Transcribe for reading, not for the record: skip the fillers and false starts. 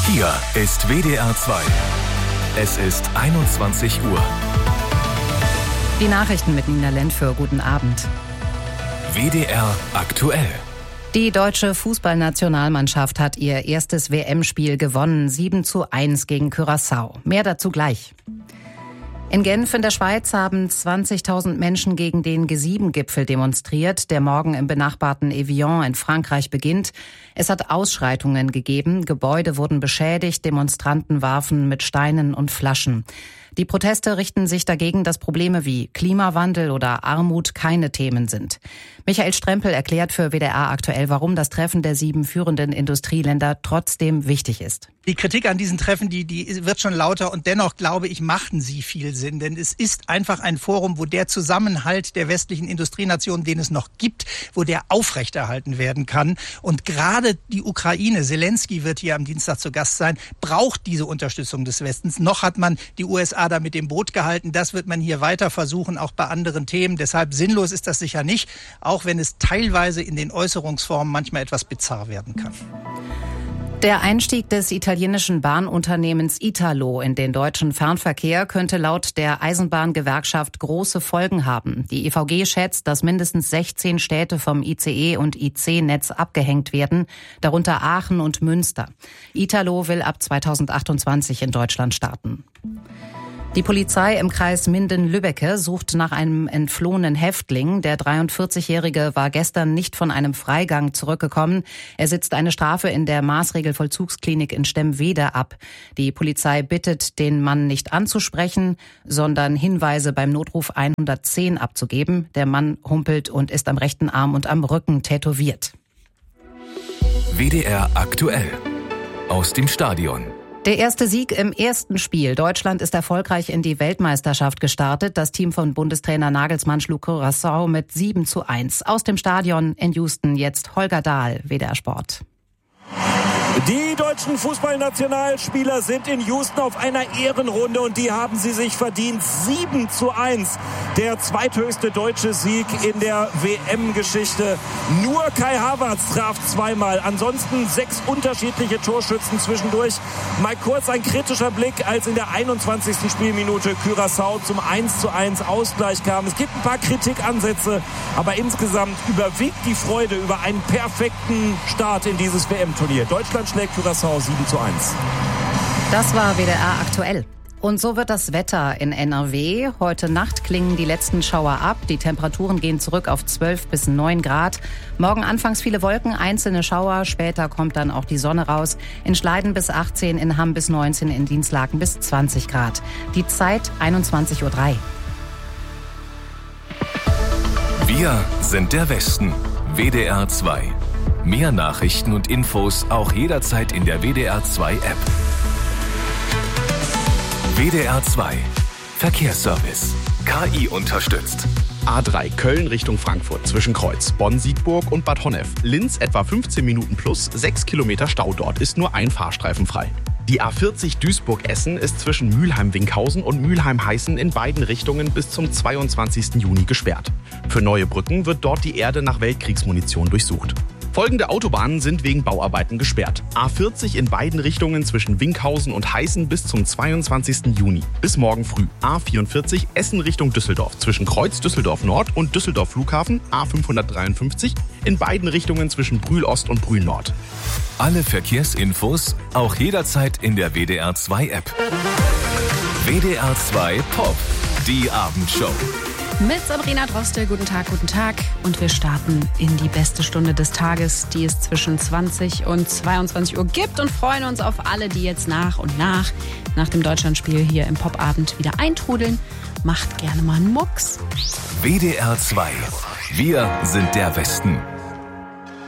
Hier ist WDR 2. Es ist 21 Uhr. Die Nachrichten mit Nina Lentföhr. Guten Abend. WDR aktuell. Die deutsche Fußballnationalmannschaft hat ihr erstes WM-Spiel gewonnen, 7:1 gegen Curaçao. Mehr dazu gleich. In Genf in der Schweiz haben 20.000 Menschen gegen den G7-Gipfel demonstriert, der morgen im benachbarten Evian in Frankreich beginnt. Es hat Ausschreitungen gegeben, Gebäude wurden beschädigt, Demonstranten warfen mit Steinen und Flaschen. Die Proteste richten sich dagegen, dass Probleme wie Klimawandel oder Armut keine Themen sind. Michael Strempel erklärt für WDR aktuell, warum das Treffen der 7 führenden Industrieländer trotzdem wichtig ist. Die Kritik an diesen Treffen, die wird schon lauter und dennoch, glaube ich, machten sie viel Sinn. Denn es ist einfach ein Forum, wo der Zusammenhalt der westlichen Industrienationen, den es noch gibt, wo der aufrechterhalten werden kann. Und gerade die Ukraine, Zelensky wird hier am Dienstag zu Gast sein, braucht diese Unterstützung des Westens. Noch hat man die USA da mit dem Boot gehalten. Das wird man hier weiter versuchen, auch bei anderen Themen. Deshalb sinnlos ist das sicher nicht, auch wenn es teilweise in den Äußerungsformen manchmal etwas bizarr werden kann. Der Einstieg des italienischen Bahnunternehmens Italo in den deutschen Fernverkehr könnte laut der Eisenbahngewerkschaft große Folgen haben. Die EVG schätzt, dass mindestens 16 Städte vom ICE- und IC-Netz abgehängt werden, darunter Aachen und Münster. Italo will ab 2028 in Deutschland starten. Die Polizei im Kreis Minden-Lübbecke sucht nach einem entflohenen Häftling. Der 43-Jährige war gestern nicht von einem Freigang zurückgekommen. Er sitzt eine Strafe in der Maßregelvollzugsklinik in Stemwede ab. Die Polizei bittet, den Mann nicht anzusprechen, sondern Hinweise beim Notruf 110 abzugeben. Der Mann humpelt und ist am rechten Arm und am Rücken tätowiert. WDR aktuell. Aus dem Stadion. Der erste Sieg im ersten Spiel. Deutschland ist erfolgreich in die Weltmeisterschaft gestartet. Das Team von Bundestrainer Nagelsmann schlug Curaçao mit 7:1. Aus dem Stadion in Houston jetzt Holger Dahl, WDR Sport. Die deutschen Fußballnationalspieler sind in Houston auf einer Ehrenrunde und die haben sie sich verdient. 7:1, der zweithöchste deutsche Sieg in der WM-Geschichte. Nur Kai Havertz traf zweimal, ansonsten 6 unterschiedliche Torschützen zwischendurch. Mal kurz ein kritischer Blick, als in der 21. Spielminute Curaçao zum 1:1 Ausgleich kam. Es gibt ein paar Kritikansätze, aber insgesamt überwiegt die Freude über einen perfekten Start in dieses WM-Turnier. Deutschland schlägt Curaçao 7:1. Das war WDR aktuell. Und so wird das Wetter in NRW. Heute Nacht klingen die letzten Schauer ab. Die Temperaturen gehen zurück auf 12 bis 9 Grad. Morgen anfangs viele Wolken, einzelne Schauer. Später kommt dann auch die Sonne raus. In Schleiden bis 18, in Hamm bis 19, in Dinslaken bis 20 Grad. Die Zeit 21:03 Uhr. Wir sind der Westen. WDR 2. Mehr Nachrichten und Infos auch jederzeit in der WDR 2 App. WDR 2 Verkehrsservice. KI unterstützt. A3 Köln Richtung Frankfurt zwischen Kreuz, Bonn-Siegburg und Bad Honnef. Linz etwa 15 Minuten plus, 6 Kilometer Stau dort, ist nur ein Fahrstreifen frei. Die A40 Duisburg-Essen ist zwischen Mülheim-Winkhausen und Mülheim-Heißen in beiden Richtungen bis zum 22. Juni gesperrt. Für neue Brücken wird dort die Erde nach Weltkriegsmunition durchsucht. Folgende Autobahnen sind wegen Bauarbeiten gesperrt. A40 in beiden Richtungen zwischen Winkhausen und Heißen bis zum 22. Juni. Bis morgen früh. A44 Essen Richtung Düsseldorf zwischen Kreuz Düsseldorf Nord und Düsseldorf Flughafen. A553 in beiden Richtungen zwischen Brühl Ost und Brühl Nord. Alle Verkehrsinfos auch jederzeit in der WDR 2 App. WDR 2 Pop. Die Abendshow. Mit Sabrina Droste, guten Tag. Und wir starten in die beste Stunde des Tages, die es zwischen 20 und 22 Uhr gibt und freuen uns auf alle, die jetzt nach und nach dem Deutschlandspiel hier im Popabend wieder eintrudeln. Macht gerne mal einen Mucks. WDR 2. Wir sind der Westen.